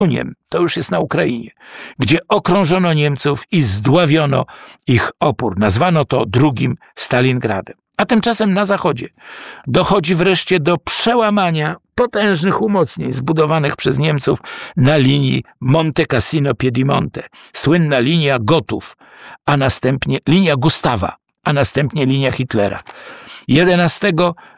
Toruniem, to już jest na Ukrainie, gdzie okrążono Niemców i zdławiono ich opór. Nazwano to drugim Stalingradem. A tymczasem na zachodzie dochodzi wreszcie do przełamania potężnych umocnień zbudowanych przez Niemców na linii Monte Cassino-Piedimonte. Słynna linia Gotów, a następnie linia Gustawa, a następnie linia Hitlera. 11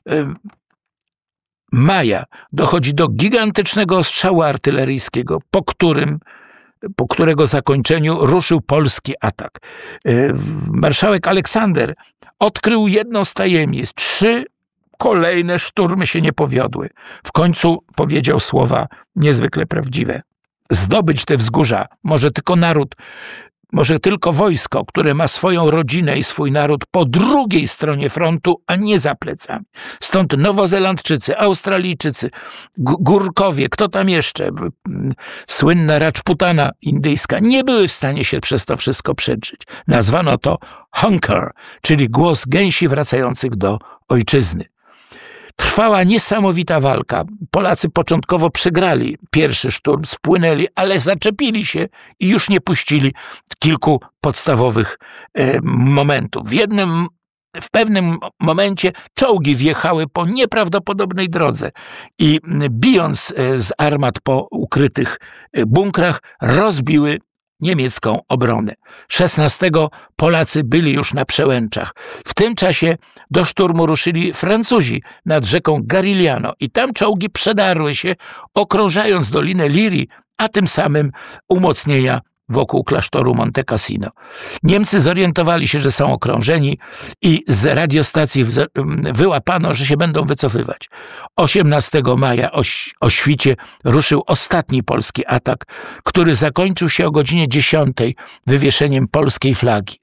maja dochodzi do gigantycznego ostrzału artyleryjskiego, po którego zakończeniu ruszył polski atak. Marszałek Aleksander odkrył jedną z tajemnic. 3 kolejne szturmy się nie powiodły. W końcu powiedział słowa niezwykle prawdziwe. Zdobyć te wzgórza może tylko naród, może tylko wojsko, które ma swoją rodzinę i swój naród po drugiej stronie frontu, a nie za plecami. Stąd Nowozelandczycy, Australijczycy, Górkowie, kto tam jeszcze, słynna Rajputana indyjska, nie były w stanie się przez to wszystko przedrzeć. Nazwano to hunger, czyli głos gęsi wracających do ojczyzny. Trwała niesamowita walka. Polacy początkowo przegrali pierwszy szturm, spłynęli, ale zaczepili się i już nie puścili kilku podstawowych momentów. W pewnym momencie czołgi wjechały po nieprawdopodobnej drodze i bijąc z armat po ukrytych bunkrach, rozbiły niemiecką obronę. 16 Polacy byli już na przełęczach. W tym czasie do szturmu ruszyli Francuzi nad rzeką Garigliano i tam czołgi przedarły się, okrążając Dolinę Liri, a tym samym umocnienia wokół klasztoru Monte Cassino. Niemcy zorientowali się, że są okrążeni i z radiostacji wyłapano, że się będą wycofywać. 18 maja o świcie ruszył ostatni polski atak, który zakończył się o godzinie 10 wywieszeniem polskiej flagi.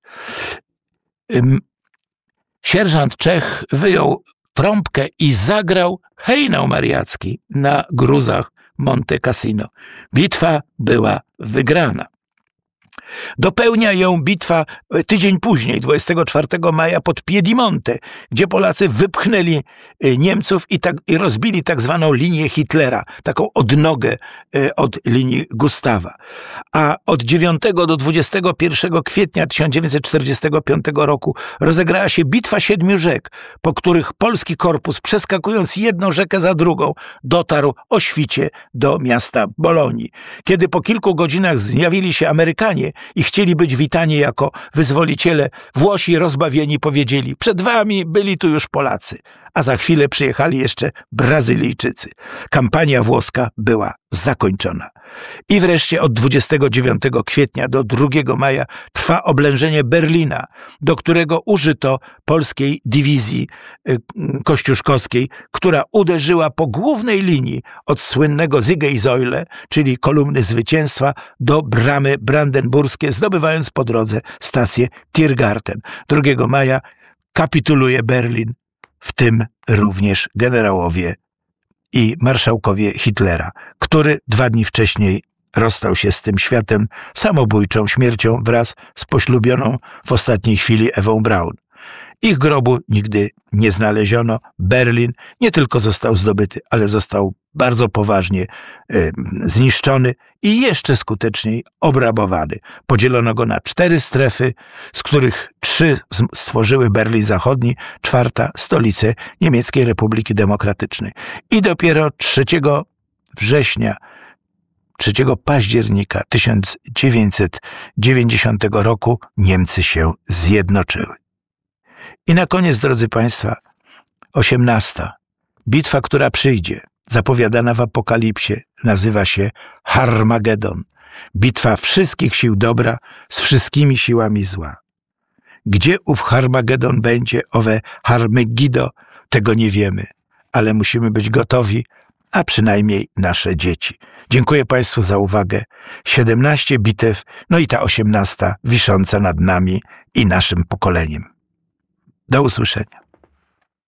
Sierżant Czech wyjął trąbkę i zagrał hejnał mariacki na gruzach Monte Cassino. Bitwa była wygrana. Dopełnia ją bitwa tydzień później, 24 maja pod Piedimonte, gdzie Polacy wypchnęli Niemców i rozbili tak zwaną linię Hitlera, taką odnogę od linii Gustawa. A od 9 do 21 kwietnia 1945 roku rozegrała się Bitwa Siedmiu Rzek, po których polski korpus, przeskakując jedną rzekę za drugą, dotarł o świcie do miasta Bolonii. Kiedy po kilku godzinach zjawili się Amerykanie i chcieli być witani jako wyzwoliciele, Włosi rozbawieni powiedzieli: przed wami byli tu już Polacy, a za chwilę przyjechali jeszcze Brazylijczycy. Kampania włoska była zakończona. I wreszcie od 29 kwietnia do 2 maja trwa oblężenie Berlina, do którego użyto polskiej dywizji kościuszkowskiej, która uderzyła po głównej linii od słynnego Siegessäule, czyli kolumny zwycięstwa, do bramy brandenburskie, zdobywając po drodze stację Tiergarten. 2 maja kapituluje Berlin, w tym również generałowie i marszałkowie Hitlera, który 2 dni wcześniej rozstał się z tym światem samobójczą śmiercią wraz z poślubioną w ostatniej chwili Ewą Braun. Ich grobu nigdy nie znaleziono. Berlin nie tylko został zdobyty, ale został bardzo poważnie zniszczony i jeszcze skuteczniej obrabowany. Podzielono go na 4 strefy, z których 3 stworzyły Berlin Zachodni, 4 stolicę Niemieckiej Republiki Demokratycznej. I dopiero 3 października 1990 roku Niemcy się zjednoczyły. I na koniec, drodzy Państwa, 18. Bitwa, która przyjdzie, zapowiadana w Apokalipsie, nazywa się Harmagedon. Bitwa wszystkich sił dobra z wszystkimi siłami zła. Gdzie ów Harmagedon będzie, owe Harmegido, tego nie wiemy, ale musimy być gotowi, a przynajmniej nasze dzieci. Dziękuję Państwu za uwagę. 17 bitew, no i ta 18 wisząca nad nami i naszym pokoleniem. Do usłyszenia.